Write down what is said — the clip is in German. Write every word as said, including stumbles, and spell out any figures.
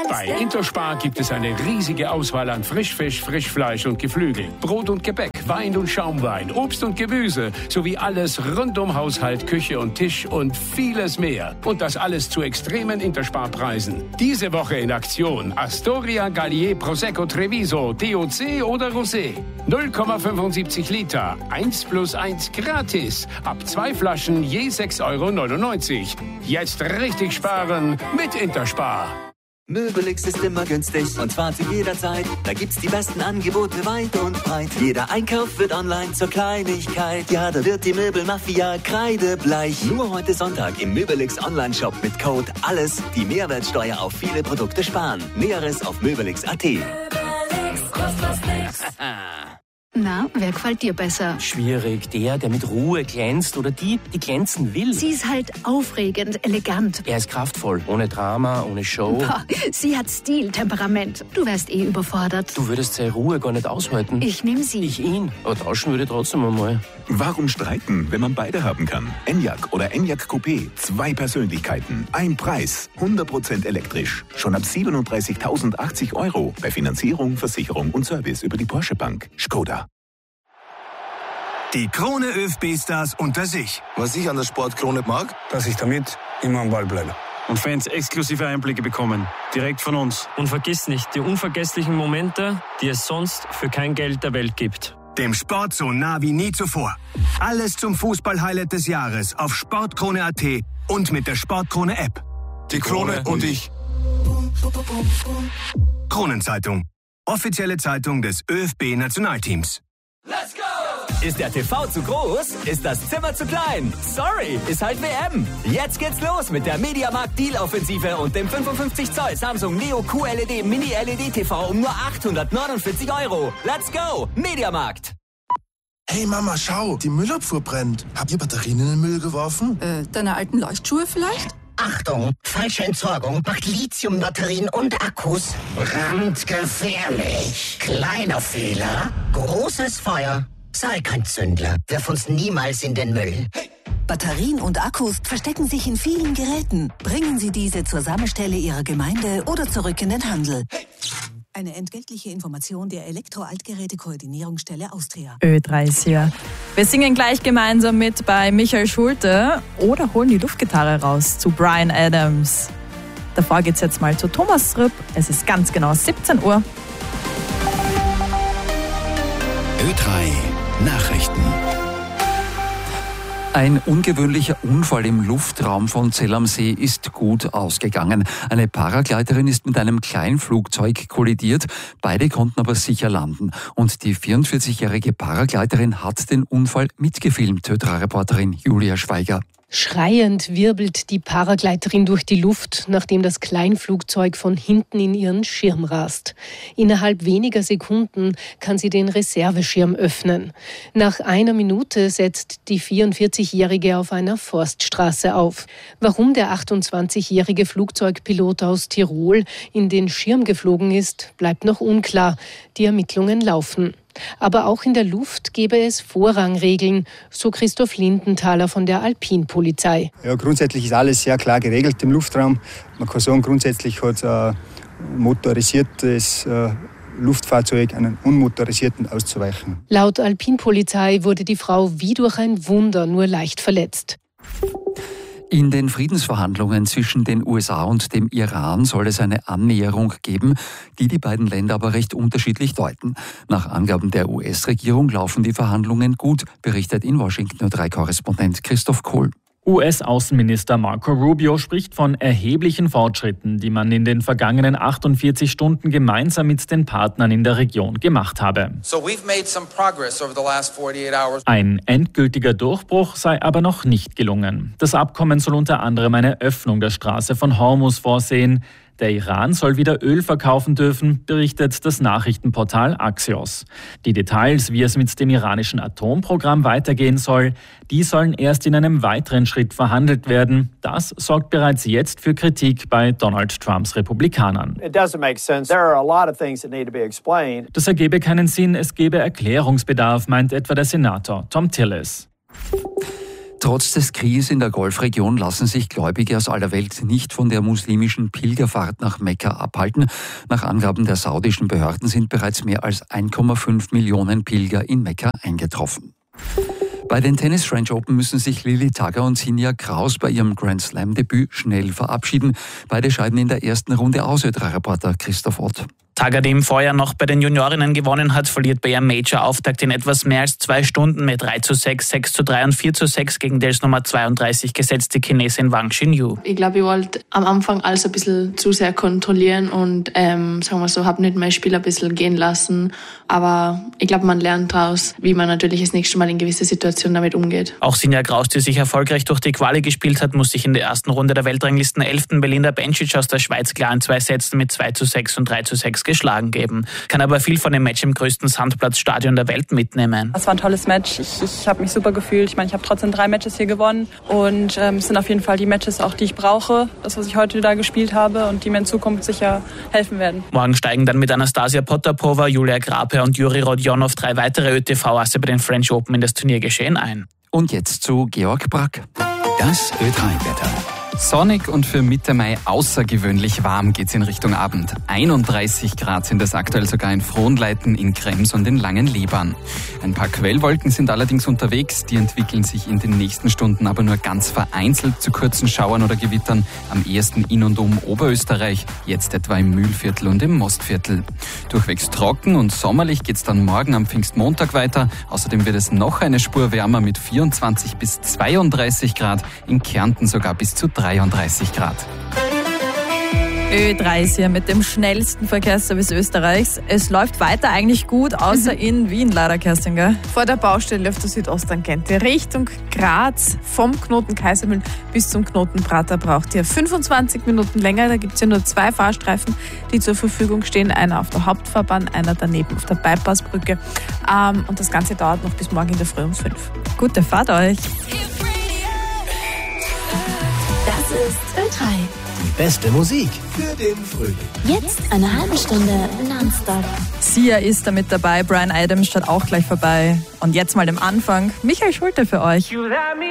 Bei Interspar gibt es eine riesige Auswahl an Frischfisch, Frischfleisch und Geflügel, Brot und Gebäck, Wein und Schaumwein, Obst und Gemüse sowie alles rund um Haushalt, Küche und Tisch und vieles mehr. Und das alles zu extremen Interspar-Preisen. Diese Woche in Aktion Astoria, Gallier, Prosecco, Treviso, D O C oder Rosé. null Komma fünfundsiebzig Liter, eins plus eins gratis. Ab zwei Flaschen je sechs Euro neunundneunzig. Jetzt richtig sparen mit Interspar. Möbelix ist immer günstig und zwar zu jeder Zeit. Da gibt's die besten Angebote weit und breit. Jeder Einkauf wird online zur Kleinigkeit. Ja, da wird die Möbelmafia kreidebleich. Nur heute Sonntag im Möbelix Online-Shop mit Code ALLES die Mehrwertsteuer auf viele Produkte sparen. Näheres auf möbelix punkt at. Möbelix, kostet was nix. Na, wer gefällt dir besser? Schwierig. Der, der mit Ruhe glänzt oder die, die glänzen will. Sie ist halt aufregend, elegant. Er ist kraftvoll. Ohne Drama, ohne Show. Boah, sie hat Stil, Temperament. Du wärst eh überfordert. Du würdest seine Ruhe gar nicht aushalten. Ich nehm sie. Ich ihn. Aber tauschen würde ich trotzdem einmal. Warum streiten, wenn man beide haben kann? Enyaq oder Enyaq Coupé. Zwei Persönlichkeiten. Ein Preis. hundert Prozent elektrisch. Schon ab siebenunddreißigtausendachtzig Euro. Bei Finanzierung, Versicherung und Service über die Porsche Bank. Skoda. Die Krone ÖFB-Stars unter sich. Was ich an der Sportkrone mag, dass ich damit immer am Ball bleibe. Und Fans exklusive Einblicke bekommen. Direkt von uns. Und vergiss nicht, die unvergesslichen Momente, die es sonst für kein Geld der Welt gibt. Dem Sport so nah wie nie zuvor. Alles zum Fußball-Highlight des Jahres auf sportkrone punkt at und mit der Sportkrone-App. Die Krone und ich. Kronenzeitung. Offizielle Zeitung des ÖFB-Nationalteams. Let's go! Ist der T V zu groß? Ist das Zimmer zu klein? Sorry, ist halt W M. Jetzt geht's los mit der Mediamarkt Deal-Offensive und dem fünfundfünfzig Zoll Samsung Neo Q L E D Mini L E D T V um nur achthundertneunundvierzig Euro. Let's go, Mediamarkt. Hey Mama, schau, die Müllabfuhr brennt. Habt ihr Batterien in den Müll geworfen? Äh, deine alten Leuchtschuhe vielleicht? Achtung, falsche Entsorgung macht Lithiumbatterien und Akkus brandgefährlich. Kleiner Fehler, großes Feuer. Sei kein Zündler, wirf uns niemals in den Müll. Hey. Batterien und Akkus verstecken sich in vielen Geräten. Bringen Sie diese zur Sammelstelle Ihrer Gemeinde oder zurück in den Handel. Hey. Eine entgeltliche Information der Elektro-Altgeräte-Koordinierungsstelle Austria. Ö dreißig. Wir singen gleich gemeinsam mit bei Michael Schulte oder holen die Luftgitarre raus zu Bryan Adams. Davor geht's jetzt mal zu Thomas Ripp. Es ist ganz genau siebzehn Uhr. Ö drei Nachrichten. Ein ungewöhnlicher Unfall im Luftraum von Zell am See ist gut ausgegangen. Eine Paragleiterin ist mit einem Kleinflugzeug kollidiert. Beide konnten aber sicher landen. Und die vierundvierzigjährige Paragleiterin hat den Unfall mitgefilmt, Ö drei Reporterin Julia Schweiger. Schreiend wirbelt die Paragleiterin durch die Luft, nachdem das Kleinflugzeug von hinten in ihren Schirm rast. Innerhalb weniger Sekunden kann sie den Reserveschirm öffnen. Nach einer Minute setzt die vierundvierzigjährige auf einer Forststraße auf. Warum der achtundzwanzigjährige Flugzeugpilot aus Tirol in den Schirm geflogen ist, bleibt noch unklar. Die Ermittlungen laufen. Aber auch in der Luft gäbe es Vorrangregeln, so Christoph Lindenthaler von der Alpin-Polizei. Ja, grundsätzlich ist alles sehr klar geregelt im Luftraum. Man kann sagen, grundsätzlich hat ein motorisiertes äh, Luftfahrzeug einen unmotorisierten auszuweichen. Laut Alpin-Polizei wurde die Frau wie durch ein Wunder nur leicht verletzt. In den Friedensverhandlungen zwischen den U S A und dem Iran soll es eine Annäherung geben, die die beiden Länder aber recht unterschiedlich deuten. Nach Angaben der U S-Regierung laufen die Verhandlungen gut, berichtet in Washington Ö drei Korrespondent Christoph Kohl. U S-Außenminister Marco Rubio spricht von erheblichen Fortschritten, die man in den vergangenen achtundvierzig Stunden gemeinsam mit den Partnern in der Region gemacht habe. So we've made some progress over the last forty-eight hours. Ein endgültiger Durchbruch sei aber noch nicht gelungen. Das Abkommen soll unter anderem eine Öffnung der Straße von Hormuz vorsehen. Der Iran soll wieder Öl verkaufen dürfen, berichtet das Nachrichtenportal Axios. Die Details, wie es mit dem iranischen Atomprogramm weitergehen soll, die sollen erst in einem weiteren Schritt verhandelt werden. Das sorgt bereits jetzt für Kritik bei Donald Trumps Republikanern. Das ergebe keinen Sinn, es gebe Erklärungsbedarf, meint etwa der Senator Tom Tillis. Trotz des Krieges in der Golfregion lassen sich Gläubige aus aller Welt nicht von der muslimischen Pilgerfahrt nach Mekka abhalten. Nach Angaben der saudischen Behörden sind bereits mehr als eins Komma fünf Millionen Pilger in Mekka eingetroffen. Bei den Tennis French Open müssen sich Lili Tagger und Sinja Kraus bei ihrem Grand Slam-Debüt schnell verabschieden. Beide scheiden in der ersten Runde aus, Ö drei Reporter Christoph Ott. Tagger, die im Vorjahr noch bei den Juniorinnen gewonnen hat, verliert bei ihrem Major-Auftakt in etwas mehr als zwei Stunden mit drei zu sechs, sechs zu drei und vier zu sechs gegen die als Nummer zweiunddreißig gesetzte Chinesin Wang Xinyu. Ich glaube, ich wollte am Anfang alles ein bisschen zu sehr kontrollieren und ähm, sagen wir so, habe nicht mein Spiel ein bisschen gehen lassen. Aber ich glaube, man lernt daraus, wie man natürlich das nächste Mal in gewisse Situationen damit umgeht. Auch Sinja Kraus, die sich erfolgreich durch die Quali gespielt hat, muss sich in der ersten Runde der Weltranglisten elften Belinda Bencic aus der Schweiz klar in zwei Sätzen mit zwei zu sechs und drei zu sechs geschlagen geben. Kann aber viel von dem Match im größten Sandplatzstadion der Welt mitnehmen. Das war ein tolles Match. Ich, ich habe mich super gefühlt. Ich meine, ich habe trotzdem drei Matches hier gewonnen und ähm, es sind auf jeden Fall die Matches auch, die ich brauche. Das, was ich heute da gespielt habe und die mir in Zukunft sicher helfen werden. Morgen steigen dann mit Anastasia Potapova, Julia Grape und Juri Rodionov drei weitere Ö T V-Asse bei den French Open in das Turniergeschehen ein. Und jetzt zu Georg Brack. Das Ö drei Wetter. Sonnig und für Mitte Mai außergewöhnlich warm geht's in Richtung Abend. einunddreißig Grad sind es aktuell sogar in Frohnleiten, in Krems und in Langenleban. Ein paar Quellwolken sind allerdings unterwegs, die entwickeln sich in den nächsten Stunden aber nur ganz vereinzelt zu kurzen Schauern oder Gewittern, am ehesten in und um Oberösterreich, jetzt etwa im Mühlviertel und im Mostviertel. Durchwegs trocken und sommerlich geht's dann morgen am Pfingstmontag weiter. Außerdem wird es noch eine Spur wärmer mit vierundzwanzig bis zweiunddreißig Grad, in Kärnten sogar bis zu dreiunddreißig Grad. Ö drei ist hier mit dem schnellsten Verkehrsservice Österreichs. Es läuft weiter eigentlich gut, außer in Wien leider, Kerstin, gell? Vor der Baustelle auf der Südosttangente Richtung Graz vom Knoten Kaisermühlen bis zum Knoten Prater braucht ihr fünfundzwanzig Minuten länger. Da gibt es ja nur zwei Fahrstreifen, die zur Verfügung stehen. Einer auf der Hauptfahrbahn, einer daneben auf der Bypassbrücke. Ähm, und das Ganze dauert noch bis morgen in der Früh um fünf. Gute Fahrt euch! Das ist Ö drei. Die beste Musik für den Frühling. Jetzt eine halbe Stunde nonstop. Sia ist da mit dabei, Bryan Adams schaut auch gleich vorbei. Und jetzt mal dem Anfang, Michael Schulte für euch.